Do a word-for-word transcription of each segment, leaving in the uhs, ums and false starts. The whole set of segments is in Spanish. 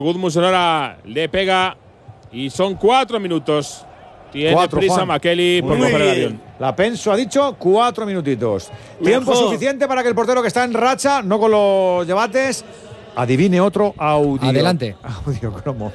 Gudmundsson ahora le pega y son cuatro minutos. Tiene cuatro, prisa Juan. Makeli por coger el avión. La Penso ha dicho cuatro minutitos. Tiempo Mejor. suficiente para que el portero que está en racha, no con los llevates, adivine otro audio. Adelante. Audio cromo.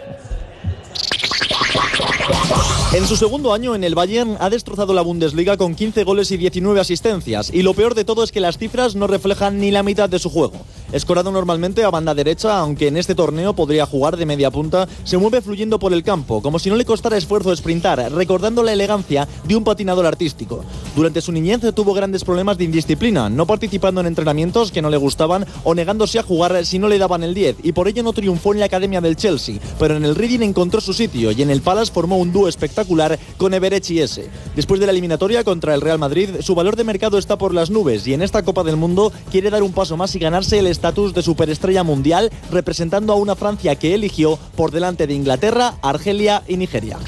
En su segundo año en el Bayern ha destrozado la Bundesliga con quince goles y diecinueve asistencias, y lo peor de todo es que las cifras no reflejan ni la mitad de su juego. Escorado normalmente a banda derecha, aunque en este torneo podría jugar de media punta, se mueve fluyendo por el campo, como si no le costara esfuerzo sprintar, recordando la elegancia de un patinador artístico. Durante su niñez tuvo grandes problemas de indisciplina, no participando en entrenamientos que no le gustaban o negándose a jugar si no le daban el diez, y por ello no triunfó en la academia del Chelsea, pero en el Reading encontró su sitio y en el Palace formó un dúo espectacular con Eberechi ese. Después de la eliminatoria contra el Real Madrid, su valor de mercado está por las nubes y en esta Copa del Mundo quiere dar un paso más y ganarse el estatus de superestrella mundial, representando a una Francia que eligió por delante de Inglaterra, Argelia y Nigeria.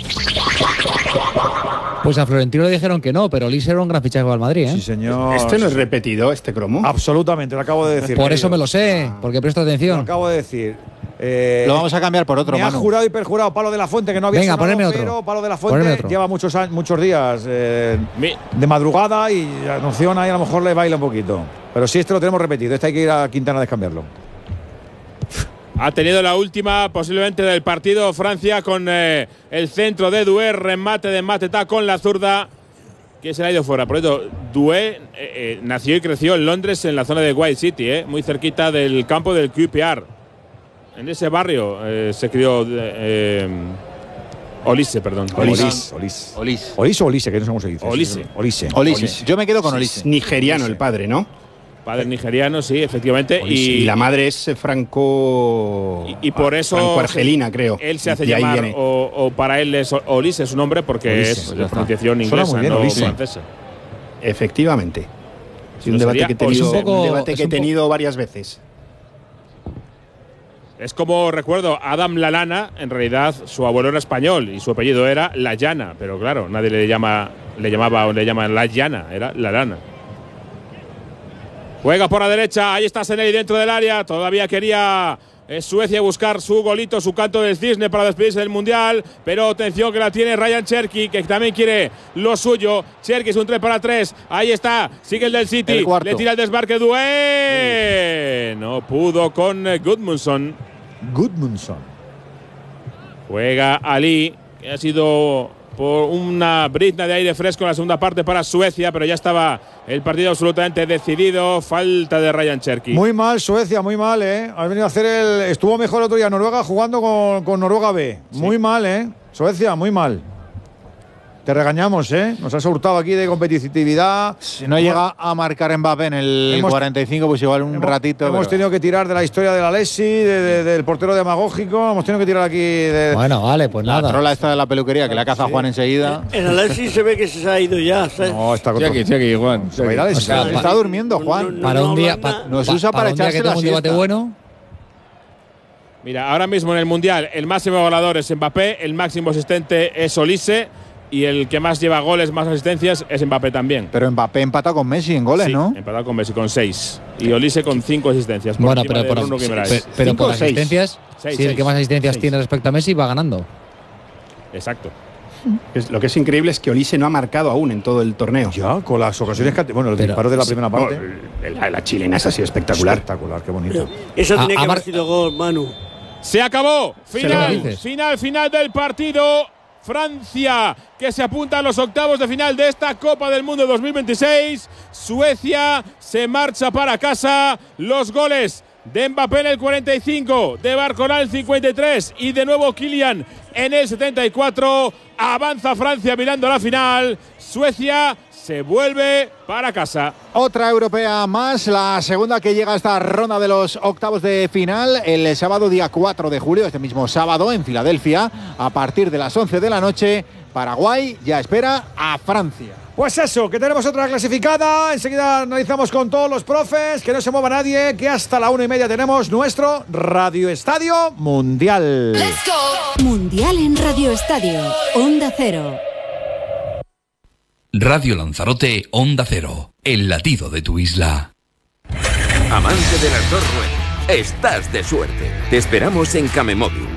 Pues a Florentino le dijeron que no, pero Olise era un gran fichaje para el Madrid, ¿eh? Sí, señor. ¿Este no es repetido, este cromo? Absolutamente, lo acabo de decir. Por eso me lo sé, porque presto Lo atención. acabo de decir. Eh, Lo vamos a cambiar por otro, me ha Manu. jurado y perjurado Palo de la Fuente que no había Venga, sonado, ponedme otro. pero Palo de la Ponedme Fuente otro. lleva muchos años, muchos días eh, Mi- de madrugada y la noción ahí a lo mejor le baila un poquito. Pero sí, este lo tenemos repetido. Este hay que ir a Quintana a descambiarlo. Ha tenido la última posiblemente del partido Francia con eh, el centro de Doué, remate de Mateta con la zurda que se le ha ido fuera. Por eso, Doué eh, eh, nació y creció en Londres, en la zona de White City, eh, muy cerquita del campo del Q P R. En ese barrio eh, se crió eh, Olise, perdón. Olise. Olise. Olise. Olise o Olise, que no sé cómo se dice. Olise. Olise. Olise. Yo me quedo con Olise. Es Nigeriano el padre, ¿no? Padre nigeriano, sí, efectivamente. Olise. Y, Y la madre es eh, franco. y, y por eso Franco-argelina, creo. él se hace De ahí llamar, viene. o, o para él es Olise su nombre, porque Olise, es pues ya de está. pronunciación Suena inglesa, muy bien, no Olise. francesa. Efectivamente. Sí, un No debate sería que he tenido, Olise. Es un poco- un debate es que he un po- tenido varias veces. Es como recuerdo, Adam Lallana, en realidad su abuelo era español y su apellido era La Llana, pero claro, nadie le llama, le llamaba o le llaman La Llana, era Lallana. Juega por la derecha, ahí está Seneli dentro del área, todavía quería eh, Suecia buscar su golito, su canto del cisne para despedirse del Mundial, pero atención que la tiene Ryan Cherki, que también quiere lo suyo. Cherki es un tres para tres, ahí está, sigue el del City, El cuarto. le tira el desmarque Doué, no pudo con eh, Gudmundsson. Gudmundsson. Juega Ali, que ha sido por una brizna de aire fresco en la segunda parte para Suecia, pero ya estaba el partido absolutamente decidido. Falta de Ryan Cherki. Muy mal Suecia, muy mal, ¿eh? Ha venido a hacer el… Estuvo mejor el otro día Noruega jugando con, con Noruega B. Sí. Muy mal, ¿eh? Suecia, muy mal. Te regañamos, ¿eh? Nos has hurtado aquí de competitividad. Si no llega a marcar Mbappé en el Hemos- cuarenta y cinco, pues igual un Hemos- ratito. Hemos pero- tenido que tirar de la historia de la Lessi, de- de- del portero demagógico. Hemos tenido que tirar aquí de… Bueno, vale, pues La nada. trola esta de la peluquería que la caza Juan enseguida. En Alexis se ve que se ha ido ya, ¿sabes? No, está con… Sí, aquí, Juan. Se va a ir a Lessi. O sea, Se pa- está durmiendo, Juan. No, no, Para un día, habla pa- nada. Nos pa- usa para un día echarse que la tenga un debate siesta. bueno. Mira, ahora mismo en el Mundial el máximo goleador es Mbappé, el máximo asistente es Olise y el que más lleva goles, más asistencias es Mbappé también. Pero Mbappé empata con Messi en goles, Sí, ¿no? empatado con Messi con seis y Olise con cinco asistencias. Por Bueno, encima pero de por, Bruno Guimaraes. pe- pero Cinco por o seis. asistencias, Seis, si el seis. que más asistencias Seis. tiene respecto a Messi va ganando. Exacto. Es- lo que es increíble es que Olise no ha marcado aún en todo el torneo. Ya, con las ocasiones que… Bueno, el Pero- disparo de la primera No, parte… la, la chilena esa ha sido espectacular. Espectacular, qué bonito. Eso A- tenía que a haber Mar- sido gol, Manu. Se acabó. lo Final, dices. final, final del partido. Francia, que se apunta a los octavos de final de esta Copa del Mundo dos mil veintiséis. Suecia se marcha para casa. Los goles de Mbappé en el cuarenta y cinco, de Barcola en el cincuenta y tres y de nuevo Kylian en el setenta y cuatro. Avanza Francia mirando la final. Suecia se vuelve para casa. Otra europea más, la segunda que llega a esta ronda de los octavos de final, el sábado día cuatro de julio, este mismo sábado en Filadelfia, a partir de las once de la noche, Paraguay ya espera a Francia. Pues eso, que tenemos otra clasificada. Enseguida analizamos con todos los profes. Que no se mueva nadie, que hasta la una y media tenemos nuestro Radio Estadio Mundial. Mundial en Radio Estadio, Onda Cero. Radio Lanzarote, Onda Cero, el latido de tu isla. Amante de las dos ruedas, estás de suerte. Te esperamos en Camemóvil.